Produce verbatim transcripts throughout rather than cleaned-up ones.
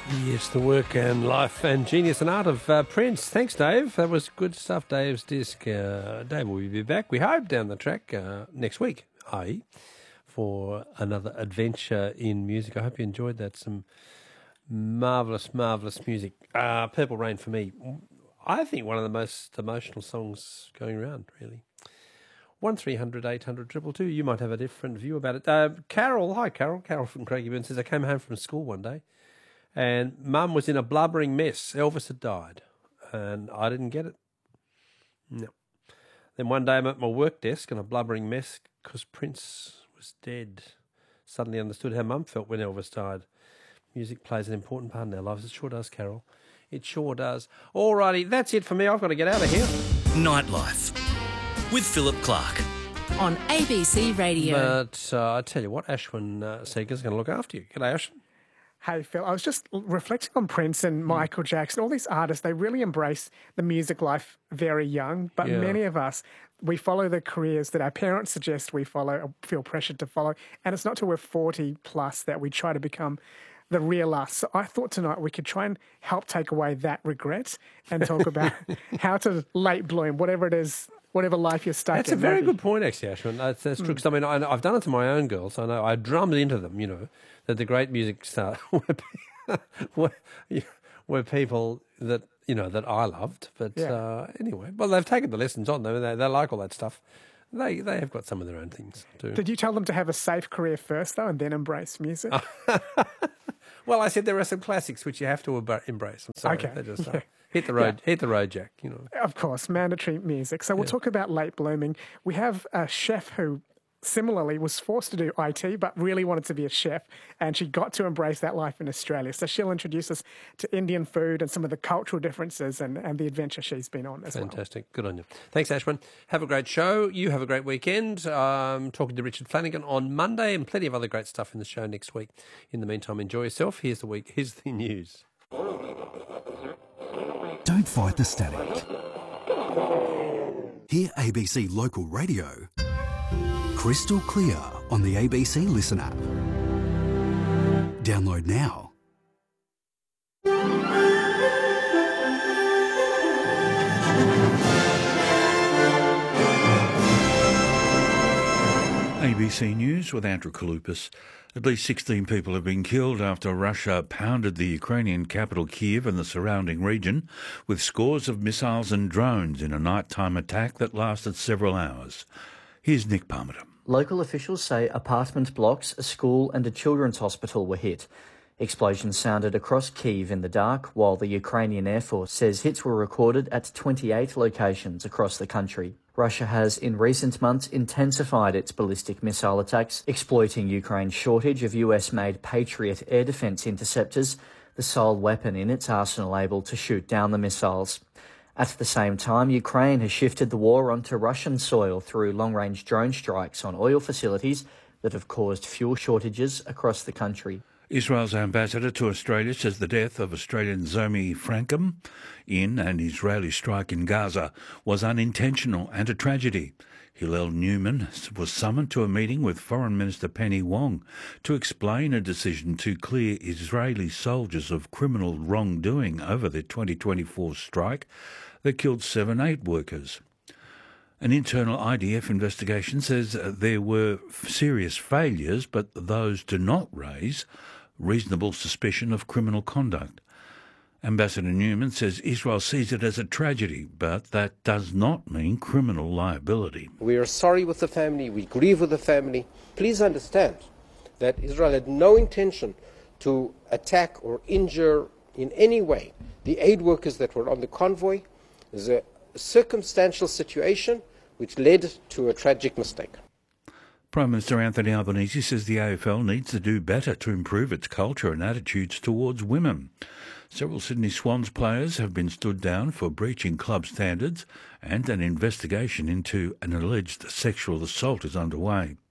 Yes, the work and life and genius and art of uh, Prince. Thanks, Dave. That was good stuff, Dave's disc. Uh, Dave will be back, we hope, down the track uh, next week, that is, for another adventure in music. I hope you enjoyed that. Some marvellous, marvellous music. Uh, Purple Rain for me, I think one of the most emotional songs going around, really. one three hundred eight hundred two two two. You might have a different view about it. Uh, Carol, hi Carol. Carol from Craigieburn says, I came home from school one day and Mum was in a blubbering mess. Elvis had died and I didn't get it. No. Then one day I'm at my work desk in a blubbering mess because Prince was dead. Suddenly understood how Mum felt when Elvis died. Music plays an important part in our lives. It sure does, Carol. It sure does. Alrighty, that's it for me. I've got to get out of here. Nightlife with Philip Clark on A B C Radio. But uh, I tell you what, Ashwin uh, Seeger's going to look after you. G'day, Ashwin. Hey, Phil, I was just reflecting on Prince and Michael Jackson. All these artists, they really embrace the music life very young, but Yeah. many of us, we follow the careers that our parents suggest we follow or feel pressured to follow, and it's not till we're forty plus that we try to become the real us. So I thought tonight we could try and help take away that regret and talk about how to late bloom, whatever it is, whatever life you're stuck That's in. a very maybe. good point, actually, Ashwin. That's, that's true. 'Cause I mean, I, I've done it to my own girls. I know I drummed into them, you know, that the great music star were, were, were people that, you know, that I loved. But Yeah. uh, anyway, well, they've taken the lessons on them. They, they like all that stuff. They they have got some of their own things too. Did you tell them to have a safe career first, though, and then embrace music? Well, I said there are some classics which you have to ab- embrace. I'm sorry. Okay. They just, uh, Yeah. hit the road, hit the road, Jack. You know. Of course, mandatory music. So we'll talk about late blooming. We have a chef who similarly was forced to do I T but really wanted to be a chef, and she got to embrace that life in Australia. So she'll introduce us to Indian food and some of the cultural differences and, and the adventure she's been on as well. Fantastic. Good on you. Thanks, Ashwin. Have a great show. You have a great weekend. Um, talking to Richard Flanagan on Monday and plenty of other great stuff in the show next week. In the meantime, enjoy yourself. Here's the week. Here's the news. Don't fight the static. Hear A B C Local Radio crystal clear on the A B C Listen app. Download now. A B C News with Andrew Kaloupas. At least sixteen people have been killed after Russia pounded the Ukrainian capital Kyiv and the surrounding region with scores of missiles and drones in a nighttime attack that lasted several hours. Here's Nick Parmenter. Local officials say apartment blocks, a school and a children's hospital were hit. Explosions sounded across Kyiv in the dark, while the Ukrainian Air Force says hits were recorded at twenty-eight locations across the country. Russia has in recent months intensified its ballistic missile attacks, exploiting Ukraine's shortage of U S-made Patriot air defence interceptors, the sole weapon in its arsenal able to shoot down the missiles. At the same time, Ukraine has shifted the war onto Russian soil through long-range drone strikes on oil facilities that have caused fuel shortages across the country. Israel's ambassador to Australia says the death of Australian Zomi Frankham in an Israeli strike in Gaza was unintentional and a tragedy. Hillel Newman was summoned to a meeting with Foreign Minister Penny Wong to explain a decision to clear Israeli soldiers of criminal wrongdoing over the twenty twenty-four strike that killed seven aid workers. An internal I D F investigation says there were serious failures, but those do not raise reasonable suspicion of criminal conduct. Ambassador Newman says Israel sees it as a tragedy, but that does not mean criminal liability. We are sorry with the family, we grieve with the family. Please understand that Israel had no intention to attack or injure in any way the aid workers that were on the convoy. It was a circumstantial situation which led to a tragic mistake. Prime Minister Anthony Albanese says the A F L needs to do better to improve its culture and attitudes towards women. Several Sydney Swans players have been stood down for breaching club standards, and an investigation into an alleged sexual assault is underway.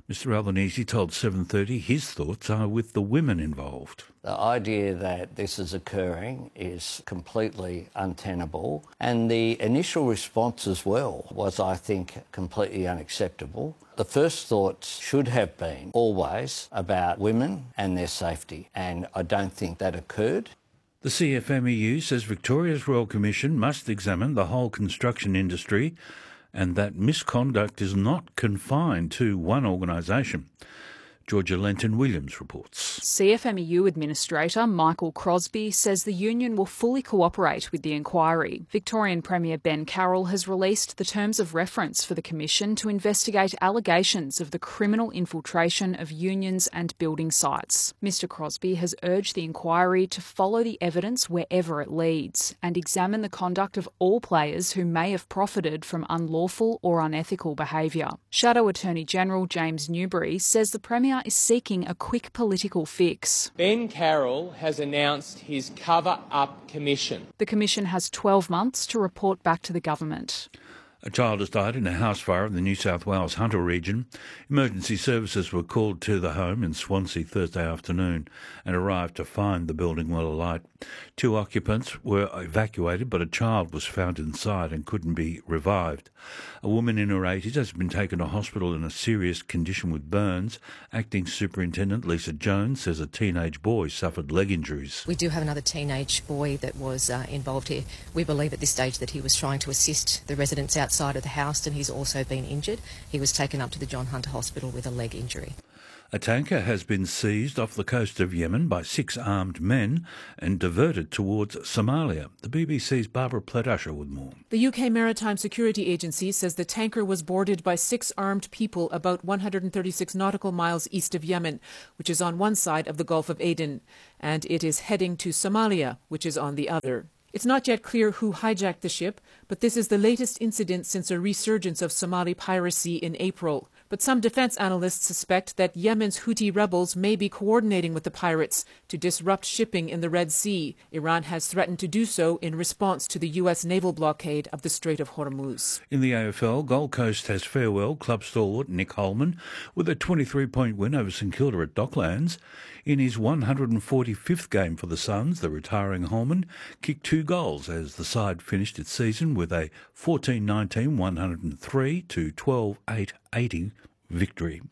Mister Albanese told seven thirty his thoughts are with the women involved. The idea that this is occurring is completely untenable, and the initial response as well was, I think, completely unacceptable. The first thoughts should have been always about women and their safety, and I don't think that occurred. The C F M E U says Victoria's Royal Commission must examine the whole construction industry and that misconduct is not confined to one organisation. Georgia Lenton-Williams reports. C F M E U Administrator Michael Crosby says the union will fully cooperate with the inquiry. Victorian Premier Ben Carroll has released the terms of reference for the Commission to investigate allegations of the criminal infiltration of unions and building sites. Mr Crosby has urged the inquiry to follow the evidence wherever it leads and examine the conduct of all players who may have profited from unlawful or unethical behaviour. Shadow Attorney General James Newbury says the Premier is seeking a quick political fix. Ben Carroll has announced his cover-up commission. The commission has twelve months to report back to the government. A child has died in a house fire in the New South Wales Hunter region. Emergency services were called to the home in Swansea Thursday afternoon and arrived to find the building well alight. Two occupants were evacuated, but a child was found inside and couldn't be revived. A woman in her eighties has been taken to hospital in a serious condition with burns. Acting Superintendent Lisa Jones says a teenage boy suffered leg injuries. We do have another teenage boy that was uh, involved here. We believe at this stage that he was trying to assist the residents outside of the house, and he's also been injured. He was taken up to the John Hunter Hospital with a leg injury. A tanker has been seized off the coast of Yemen by six armed men and diverted towards Somalia. The B B C's Barbara Pledusher with more. The U K Maritime Security Agency says the tanker was boarded by six armed people about one hundred thirty-six nautical miles east of Yemen, which is on one side of the Gulf of Aden, and it is heading to Somalia, which is on the other. It's not yet clear who hijacked the ship, but this is the latest incident since a resurgence of Somali piracy in April. But some defense analysts suspect that Yemen's Houthi rebels may be coordinating with the pirates to disrupt shipping in the Red Sea. Iran has threatened to do so in response to the U S naval blockade of the Strait of Hormuz. In the A F L, Gold Coast has farewell club stalwart Nick Holman with a twenty-three point win over St Kilda at Docklands. In his one hundred forty-fifth game for the Suns, the retiring Holman kicked two goals as the side finished its season with a fourteen nineteen one hundred three to twelve eight eighty victory.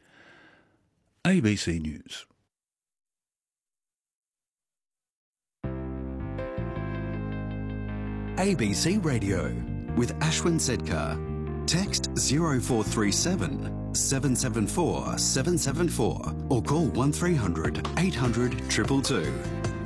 A B C News. A B C Radio with Ashwin Sedkar. Text zero four three seven, seven seven four, seven seven four or call one three hundred, eight hundred, two two two.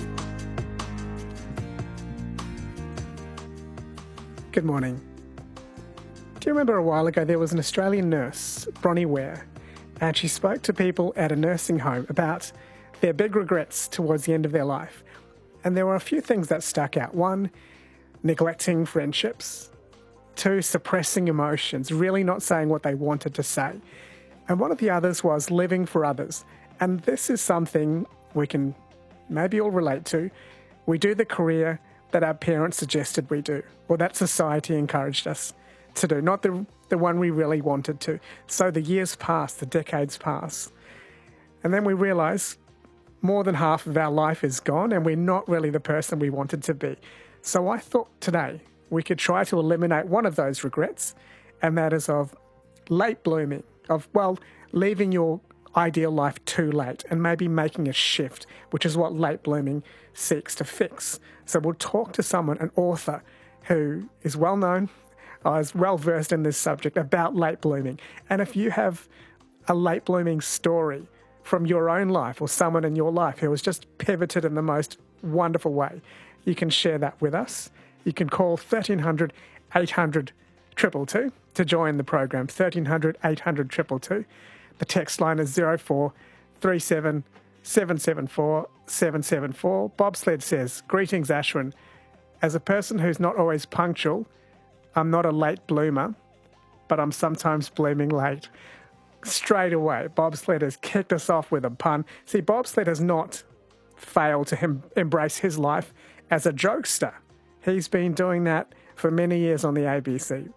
Good morning. Do you remember a while ago there was an Australian nurse, Bronnie Ware, and she spoke to people at a nursing home about their big regrets towards the end of their life. And there were a few things that stuck out. One, neglecting friendships. Two, suppressing emotions, really not saying what they wanted to say. And one of the others was living for others. And this is something we can maybe all relate to. We do the career that our parents suggested we do, or that society encouraged us to do, not the, the one we really wanted to. So the years pass, the decades pass. And then we realise more than half of our life is gone and we're not really the person we wanted to be. So I thought today we could try to eliminate one of those regrets, and that is of late blooming, of, well, leaving your ideal life too late and maybe making a shift, which is what late blooming seeks to fix. So we'll talk to someone, an author, who is well known, uh, is well versed in this subject about late blooming. And if you have a late blooming story from your own life or someone in your life who has just pivoted in the most wonderful way, you can share that with us. You can call thirteen hundred, eight hundred, two two two to join the program, thirteen hundred, eight hundred, two two two. The text line is zero four three seven, seven seven four, seven seven four. Bobsled says, greetings Ashwin. As a person who's not always punctual, I'm not a late bloomer, but I'm sometimes blooming late. Straight away, Bobsled has kicked us off with a pun. See, Bobsled has not failed to him embrace his life as a jokester. He's been doing that for many years on the A B C.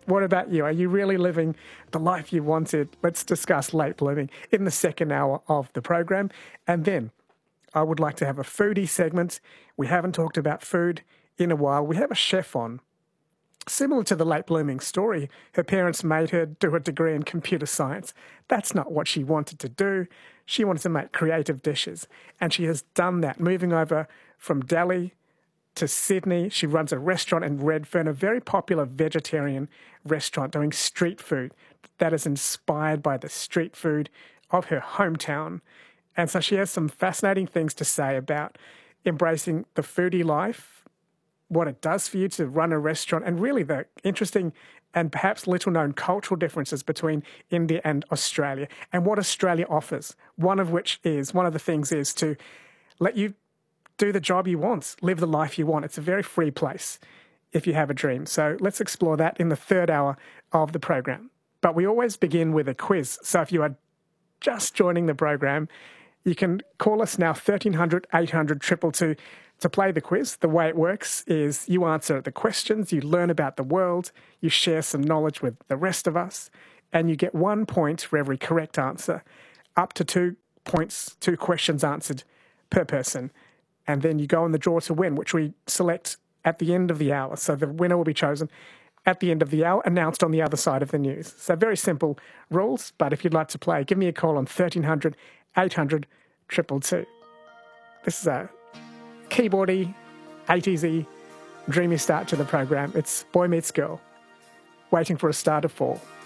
What about you? Are you really living the life you wanted? Let's discuss late blooming in the second hour of the program. And then I would like to have a foodie segment. We haven't talked about food in a while. We have a chef on. Similar to the late blooming story, her parents made her do a degree in computer science. That's not what she wanted to do. She wanted to make creative dishes. And she has done that, moving over from Delhi to Sydney. She runs a restaurant in Redfern, a very popular vegetarian restaurant doing street food that is inspired by the street food of her hometown. And so she has some fascinating things to say about embracing the foodie life, what it does for you to run a restaurant, and really the interesting and perhaps little-known cultural differences between India and Australia, and what Australia offers. One of which is, one of the things is to let you do the job you want, live the life you want. It's a very free place if you have a dream. So let's explore that in the third hour of the program. But we always begin with a quiz. So if you are just joining the program, you can call us now, thirteen hundred, eight hundred, two two two, to play the quiz. The way it works is you answer the questions, you learn about the world, you share some knowledge with the rest of us, and you get one point for every correct answer, up to two points, two questions answered per person. And then you go on the draw to win, which we select at the end of the hour. So the winner will be chosen at the end of the hour, announced on the other side of the news. So very simple rules, but if you'd like to play, give me a call on thirteen hundred, eight hundred, two two two. This is a keyboardy, eighties-y, dreamy start to the program. It's Boy Meets Girl, waiting for a star to fall.